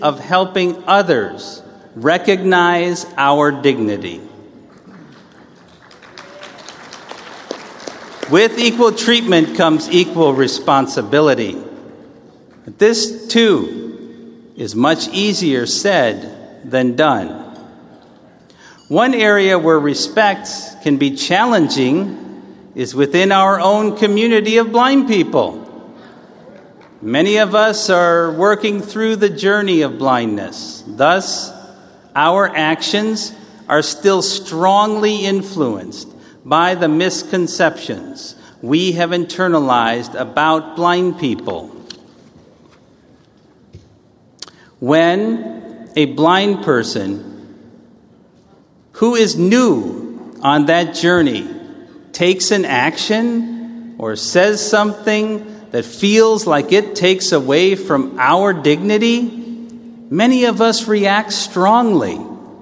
of helping others recognize our dignity. With equal treatment comes equal responsibility. This, too, is much easier said than done. One area where respect can be challenging is within our own community of blind people. Many of us are working through the journey of blindness. Thus, our actions are still strongly influenced by the misconceptions we have internalized about blind people. When a blind person who is new on that journey takes an action or says something that feels like it takes away from our dignity, many of us react strongly.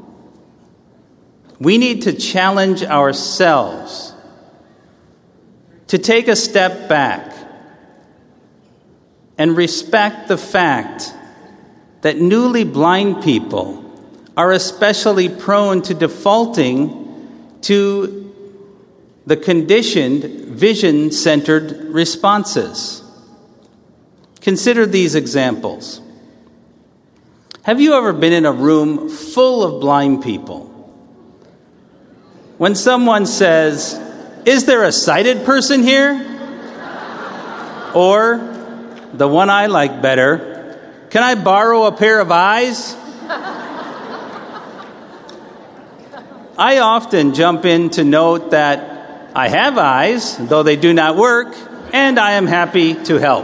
We need to challenge ourselves to take a step back and respect the fact that newly blind people are especially prone to defaulting to the conditioned, vision-centered responses. Consider these examples. Have you ever been in a room full of blind people? When someone says, "Is there a sighted person here?" Or, the one I like better, "Can I borrow a pair of eyes?" I often jump in to note that I have eyes, though they do not work, and I am happy to help.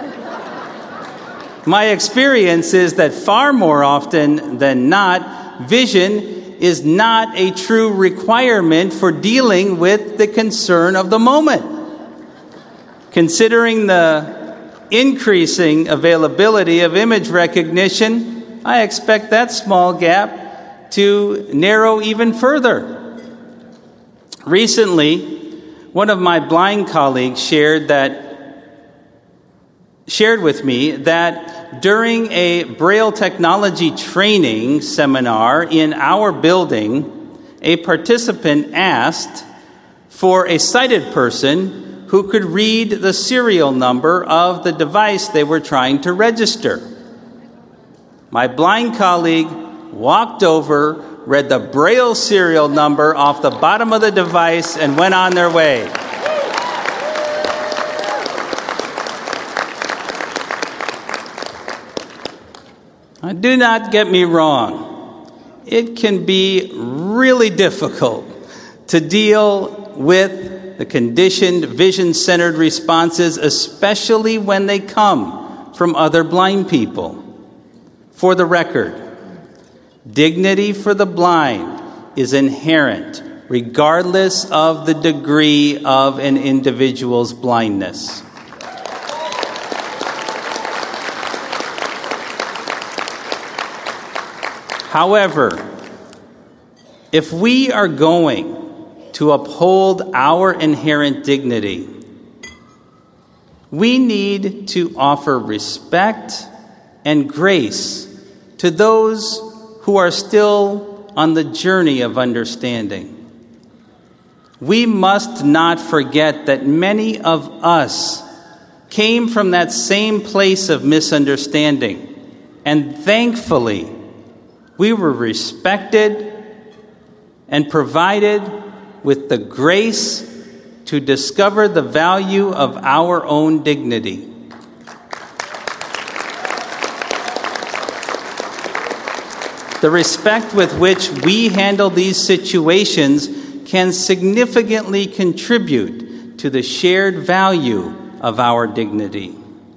My experience is that far more often than not, vision is not a true requirement for dealing with the concern of the moment. Considering the increasing availability of image recognition, I expect that small gap to narrow even further. Recently, one of my blind colleagues shared with me that during a Braille technology training seminar in our building, a participant asked for a sighted person who could read the serial number of the device they were trying to register. My blind colleague walked over, read the Braille serial number off the bottom of the device, and went on their way. Do not get me wrong. It can be really difficult to deal with the conditioned, vision-centered responses, especially when they come from other blind people. For the record, dignity for the blind is inherent, regardless of the degree of an individual's blindness. However, if we are going to uphold our inherent dignity, we need to offer respect and grace to those who are still on the journey of understanding. We must not forget that many of us came from that same place of misunderstanding, and thankfully, we were respected and provided with the grace to discover the value of our own dignity. The respect with which we handle these situations can significantly contribute to the shared value of our dignity.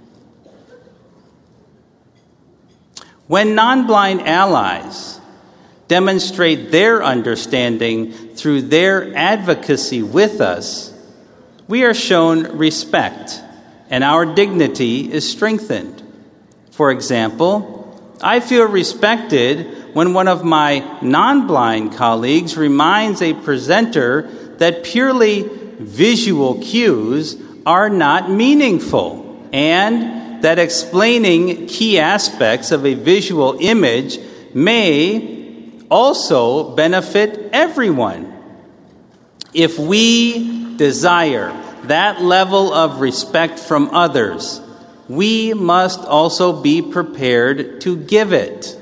When non-blind allies demonstrate their understanding through their advocacy with us, we are shown respect and our dignity is strengthened. For example, I feel respected when one of my non-blind colleagues reminds a presenter that purely visual cues are not meaningful and that explaining key aspects of a visual image may also benefit everyone. If we desire that level of respect from others, we must also be prepared to give it.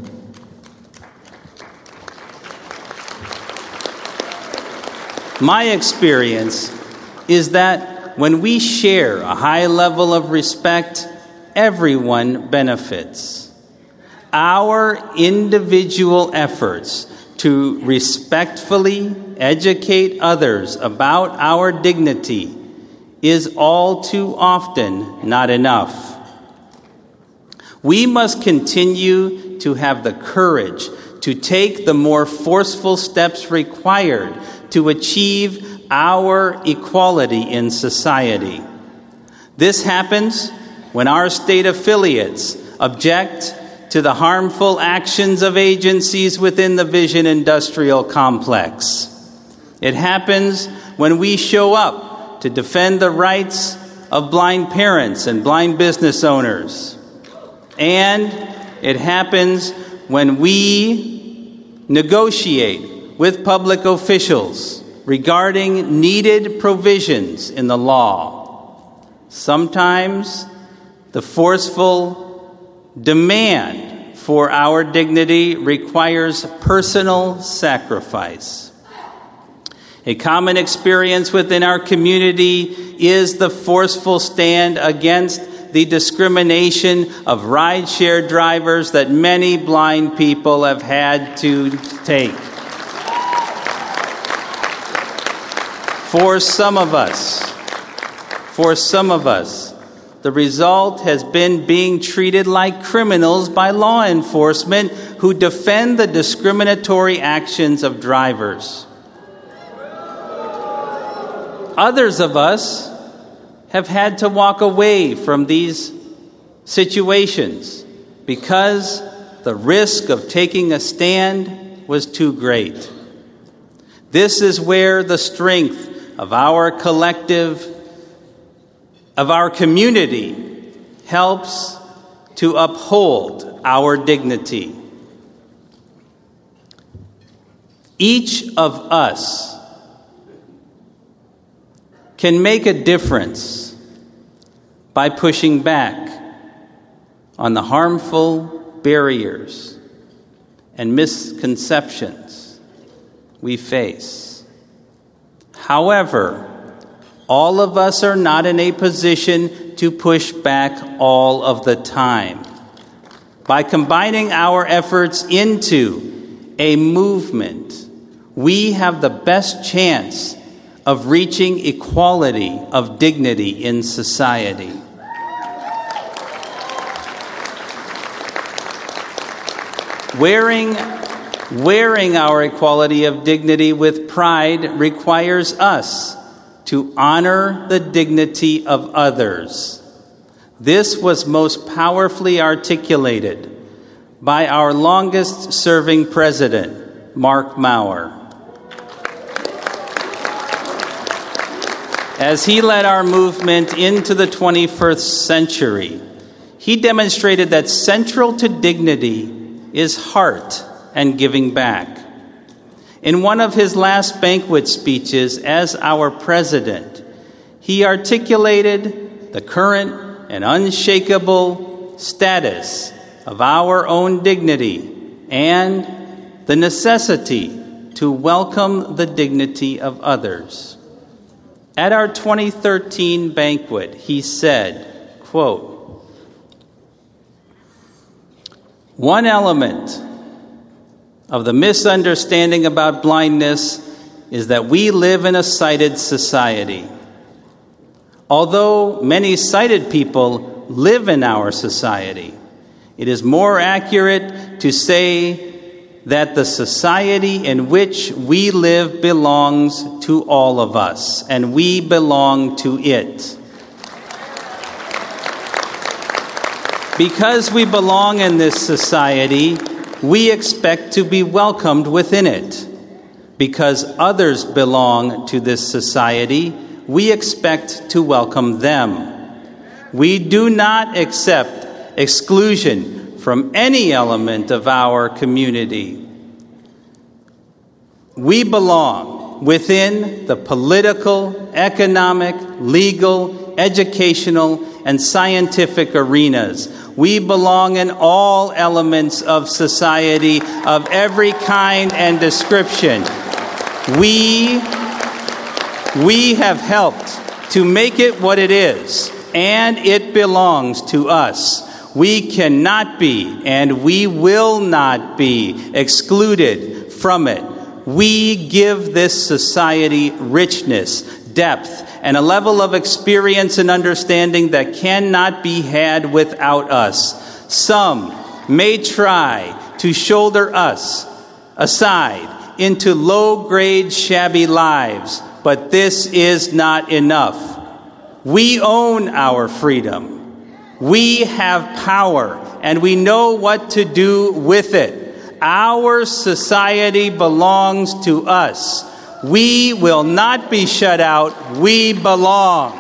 My experience is that when we share a high level of respect, everyone benefits. Our individual efforts to respectfully educate others about our dignity is all too often not enough. We must continue to have the courage to take the more forceful steps required to achieve our equality in society. This happens when our state affiliates object to the harmful actions of agencies within the Vision Industrial Complex. It happens when we show up to defend the rights of blind parents and blind business owners. And it happens when we negotiate with public officials regarding needed provisions in the law. Sometimes the forceful demand for our dignity requires personal sacrifice. A common experience within our community is the forceful stand against the discrimination of rideshare drivers that many blind people have had to take. For some of us, the result has been being treated like criminals by law enforcement who defend the discriminatory actions of drivers. Others of us have had to walk away from these situations because the risk of taking a stand was too great. This is where the strength of our community helps to uphold our dignity. Each of us can make a difference by pushing back on the harmful barriers and misconceptions we face. However, all of us are not in a position to push back all of the time. By combining our efforts into a movement, we have the best chance of reaching equality of dignity in society. Wearing our equality of dignity with pride requires us to honor the dignity of others. This was most powerfully articulated by our longest-serving president, Mark Maurer. As he led our movement into the 21st century, he demonstrated that central to dignity is heart and giving back. In one of his last banquet speeches as our president, he articulated the current and unshakable status of our own dignity and the necessity to welcome the dignity of others. At our 2013 banquet, he said, quote, "One element of the misunderstanding about blindness is that we live in a sighted society. Although many sighted people live in our society, it is more accurate to say that the society in which we live belongs to all of us, and we belong to it. Because we belong in this society, we expect to be welcomed within it. Because others belong to this society, we expect to welcome them. We do not accept exclusion from any element of our community. We belong within the political, economic, legal, educational, and scientific arenas. We belong in all elements of society of every kind and description. We have helped to make it what it is, and it belongs to us. We cannot be, and we will not be, excluded from it. We give this society richness, depth, and a level of experience and understanding that cannot be had without us. Some may try to shoulder us aside into low-grade, shabby lives, but this is not enough. We own our freedom. We have power, and we know what to do with it. Our society belongs to us. We will not be shut out. We belong.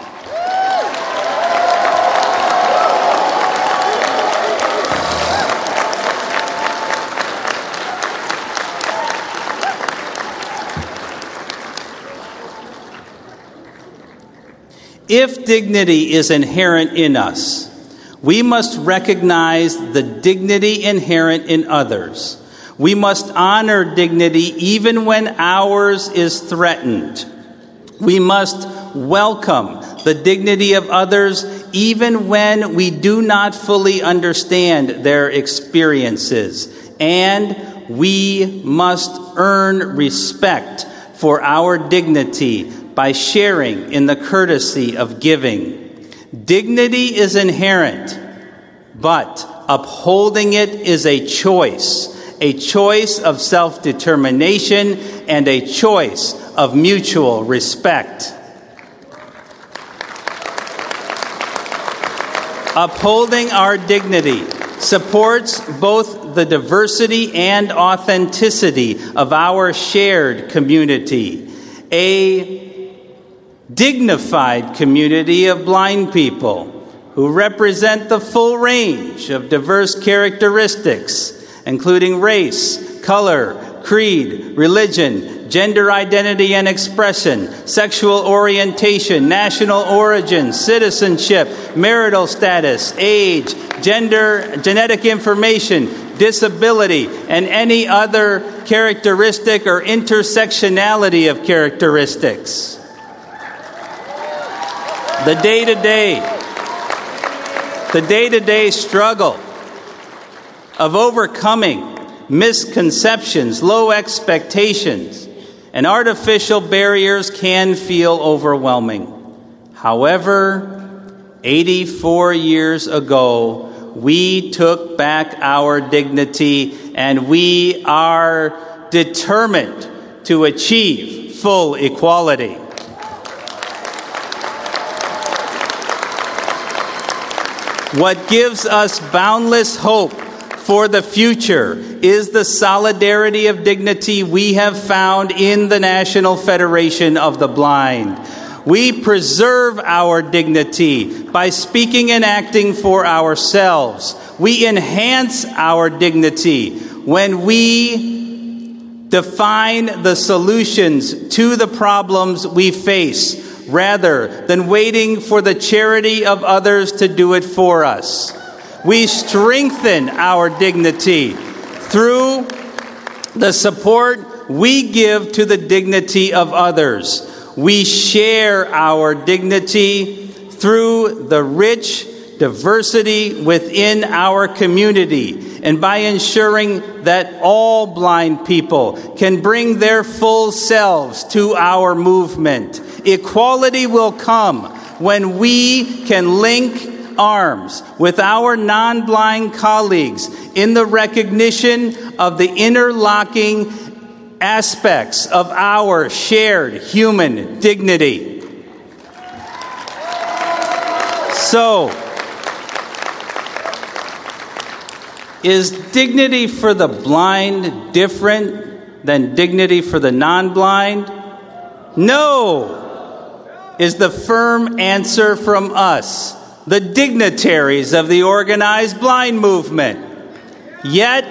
If dignity is inherent in us, we must recognize the dignity inherent in others. We must honor dignity even when ours is threatened. We must welcome the dignity of others even when we do not fully understand their experiences. And we must earn respect for our dignity by sharing in the courtesy of giving. Dignity is inherent, but upholding it is a choice of self-determination and a choice of mutual respect. Upholding our dignity supports both the diversity and authenticity of our shared community, a dignified community of blind people who represent the full range of diverse characteristics, including race, color, creed, religion, gender identity and expression, sexual orientation, national origin, citizenship, marital status, age, gender, genetic information, disability, and any other characteristic or intersectionality of characteristics. The day-to-day struggle of overcoming misconceptions, low expectations, and artificial barriers can feel overwhelming. However, 84 years ago, we took back our dignity, and we are determined to achieve full equality. What gives us boundless hope for the future is the solidarity of dignity we have found in the National Federation of the Blind. We preserve our dignity by speaking and acting for ourselves. We enhance our dignity when we define the solutions to the problems we face, rather than waiting for the charity of others to do it for us. We strengthen our dignity through the support we give to the dignity of others. We share our dignity through the rich diversity within our community, and by ensuring that all blind people can bring their full selves to our movement. Equality will come when we can link arms with our non-blind colleagues in the recognition of the interlocking aspects of our shared human dignity. So, is dignity for the blind different than dignity for the non-blind? No, is the firm answer from us. the dignitaries of the organized blind movement. Yet,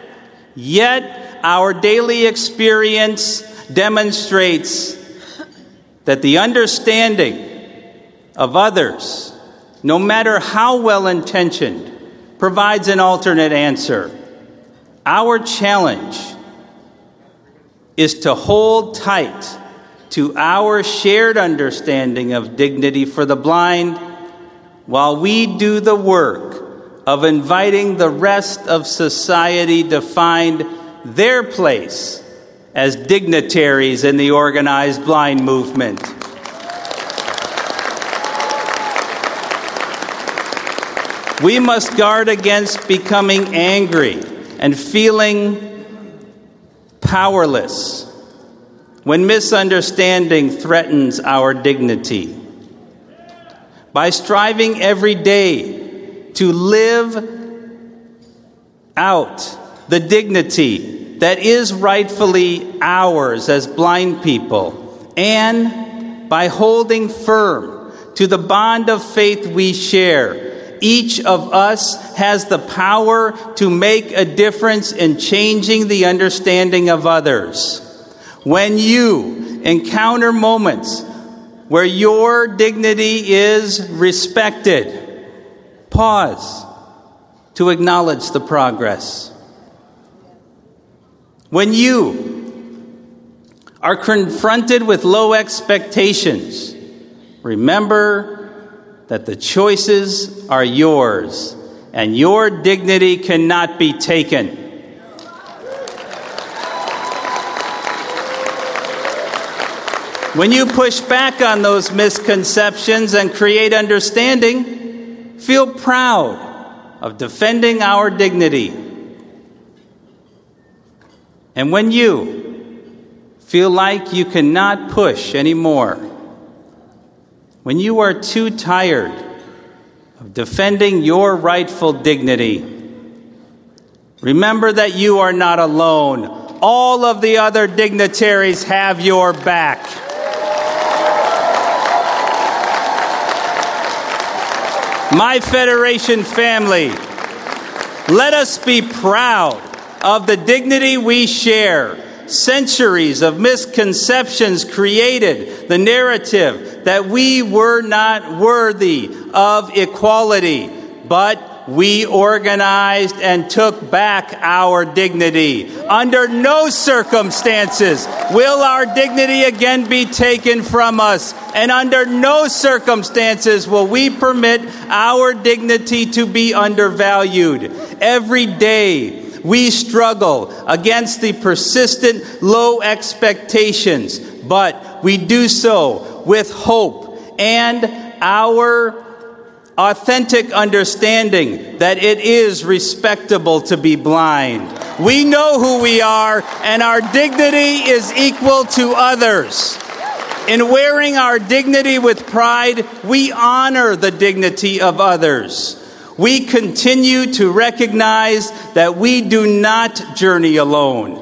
our daily experience demonstrates that the understanding of others, no matter how well-intentioned, provides an alternate answer. Our challenge is to hold tight to our shared understanding of dignity for the blind while we do the work of inviting the rest of society to find their place as dignitaries in the organized blind movement. We must guard against becoming angry and feeling powerless when misunderstanding threatens our dignity. By striving every day to live out the dignity that is rightfully ours as blind people, and by holding firm to the bond of faith we share, each of us has the power to make a difference in changing the understanding of others. When you encounter moments where your dignity is respected, pause to acknowledge the progress. When you are confronted with low expectations, remember that the choices are yours and your dignity cannot be taken. When you push back on those misconceptions and create understanding, feel proud of defending our dignity. And when you feel like you cannot push anymore, when you are too tired of defending your rightful dignity, remember that you are not alone. All of the other dignitaries have your back. My Federation family, let us be proud of the dignity we share. Centuries of misconceptions created the narrative that we were not worthy of equality, but we organized and took back our dignity. Under no circumstances will our dignity again be taken from us, and under no circumstances will we permit our dignity to be undervalued. Every day, we struggle against the persistent low expectations, but we do so with hope and our authentic understanding that it is respectable to be blind. We know who we are, and our dignity is equal to others. In wearing our dignity with pride, we honor the dignity of others. We continue to recognize that we do not journey alone.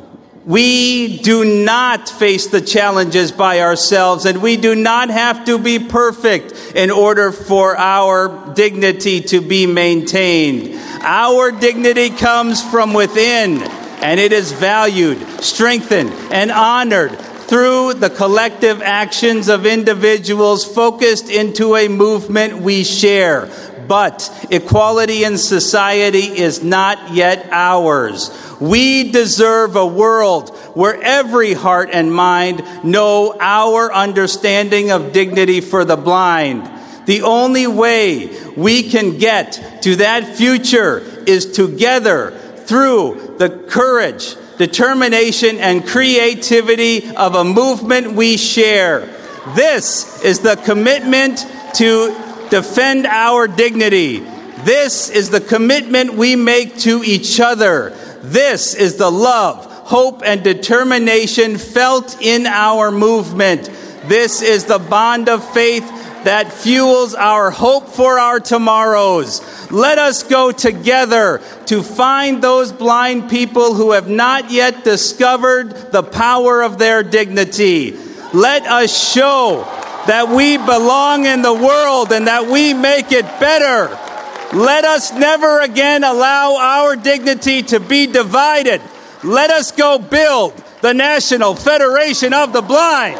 We do not face the challenges by ourselves, and we do not have to be perfect in order for our dignity to be maintained. Our dignity comes from within, and it is valued, strengthened, and honored through the collective actions of individuals focused into a movement we share. But equality in society is not yet ours. We deserve a world where every heart and mind know our understanding of dignity for the blind. The only way we can get to that future is together through the courage, determination, and creativity of a movement we share. This is the commitment to defend our dignity. This is the commitment we make to each other. This is the love, hope, and determination felt in our movement. This is the bond of faith that fuels our hope for our tomorrows. Let us go together to find those blind people who have not yet discovered the power of their dignity. Let us show that we belong in the world and that we make it better. Let us never again allow our dignity to be divided. Let us go build the National Federation of the Blind.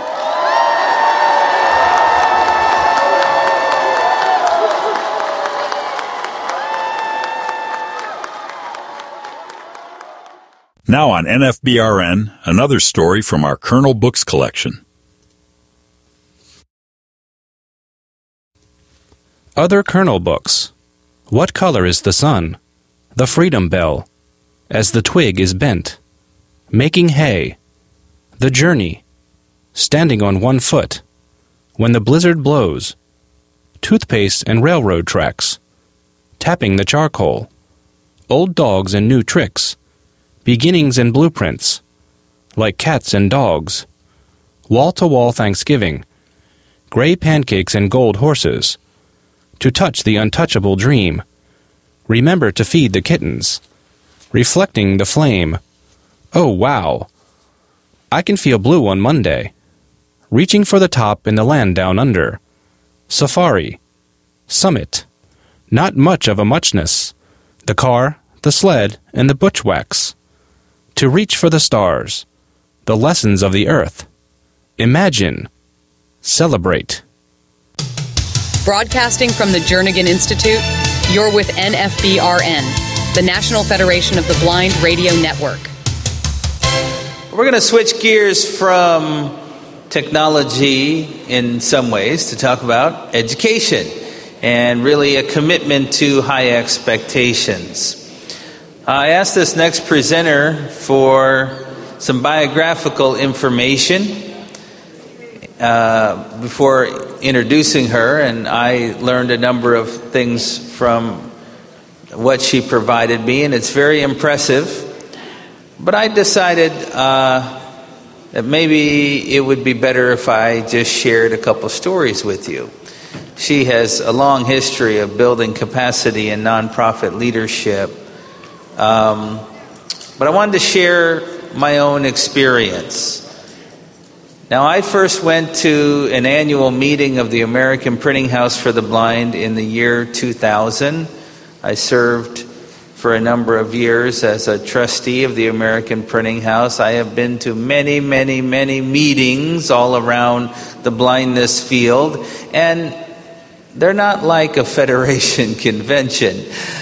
Now on NFBRN, another story from our Kernel Books collection. Other Kernel Books. What color is the sun? The Freedom Bell. As the twig is bent. Making hay. The Journey. Standing on one foot. When the blizzard blows. Toothpaste and railroad tracks. Tapping the charcoal. Old dogs and new tricks. Beginnings and blueprints. Like cats and dogs. Wall-to-wall Thanksgiving. Gray pancakes and gold horses. To touch the untouchable dream. Remember to feed the kittens. Reflecting the flame. Oh, wow. I can feel blue on Monday. Reaching for the top in the land down under. Safari. Summit. Not much of a muchness. The car, the sled, and the bushwhacks. To reach for the stars. The lessons of the earth. Imagine. Celebrate. Broadcasting from the Jernigan Institute, you're with NFBRN, the National Federation of the Blind Radio Network. We're going to switch gears from technology in some ways to talk about education and really a commitment to high expectations. I asked this next presenter for some biographical information before introducing her, and I learned a number of things from what she provided me, and it's very impressive. But I decided that maybe it would be better if I just shared a couple stories with you. She has a long history of building capacity in nonprofit leadership. But I wanted to share my own experience. Now, I first went to an annual meeting of the American Printing House for the Blind in the year 2000. I served for a number of years as a trustee of the American Printing House. I have been to many, many, many meetings all around the blindness field, and they're not like a federation convention.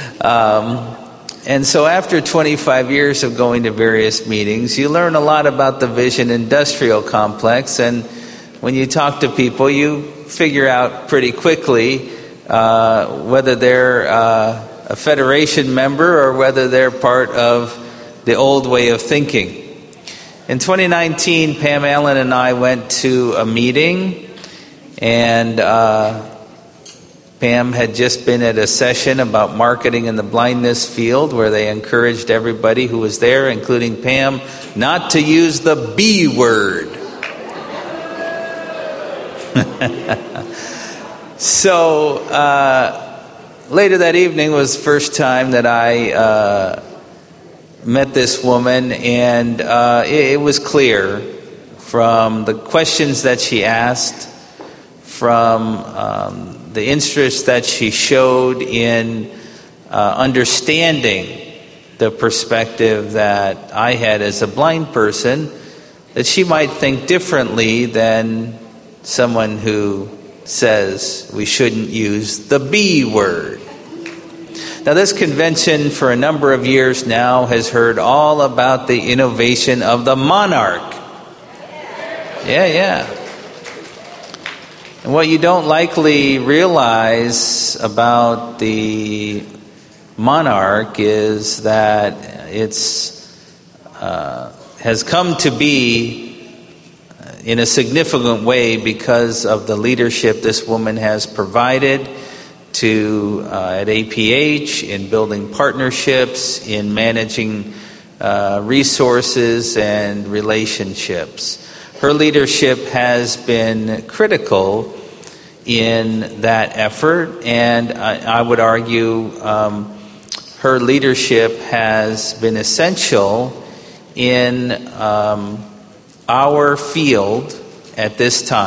And so after 25 years of going to various meetings, you learn a lot about the Vision Industrial Complex. And when you talk to people, you figure out pretty quickly whether they're a federation member or whether they're part of the old way of thinking. In 2019, Pam Allen and I went to a meeting, and Pam had just been at a session about marketing in the blindness field where they encouraged everybody who was there, including Pam, not to use the B word. So later that evening was the first time that I met this woman, and it was clear from the questions that she asked, from the interest that she showed in understanding the perspective that I had as a blind person, that she might think differently than someone who says we shouldn't use the B word. Now, this convention for a number of years now has heard all about the innovation of the Monarch. Yeah. And what you don't likely realize about the Monarch is that it's has come to be in a significant way because of the leadership this woman has provided to at APH in building partnerships, in managing resources and relationships. Her leadership has been critical in that effort, and I would argue her leadership has been essential in our field at this time.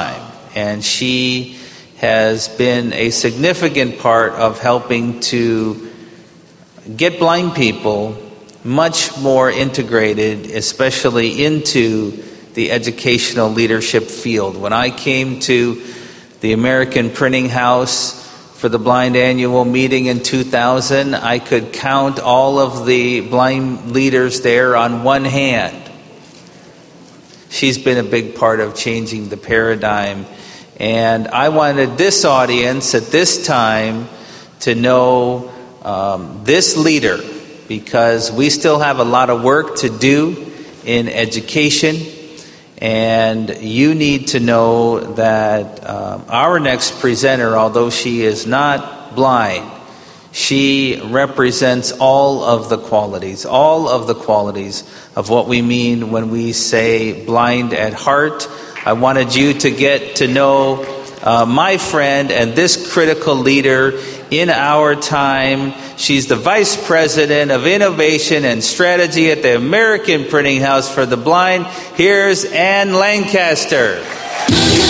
and she has been a significant part of helping to get blind people much more integrated, especially into the educational leadership field. When I came to the American Printing House for the Blind Annual Meeting in 2000, I could count all of the blind leaders there on one hand. She's been a big part of changing the paradigm. And I wanted this audience at this time to know this leader, because we still have a lot of work to do in education. And you need to know that our next presenter, although she is not blind, she represents all of the qualities of what we mean when we say blind at heart. I wanted you to get to know my friend and this critical leader in our time. She's the Vice President of Innovation and Strategy at the American Printing House for the Blind. Here's Ann Lancaster.